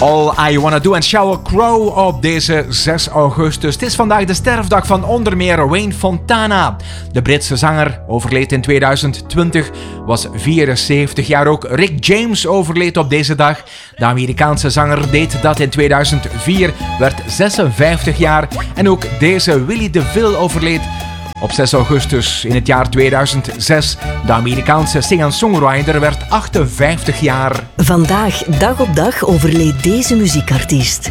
All I Wanna Do en Sheryl Crow op deze 6 augustus. Het is vandaag de sterfdag van onder meer Wayne Fontana. De Britse zanger overleed in 2020, was 74 jaar. Ook Rick James overleed op deze dag. De Amerikaanse zanger deed dat in 2004, werd 56 jaar. En ook deze Willie DeVille overleed op 6 augustus in het jaar 2006. De Amerikaanse singer-songwriter werd 58 jaar. Vandaag, dag op dag, overleed deze muziekartiest.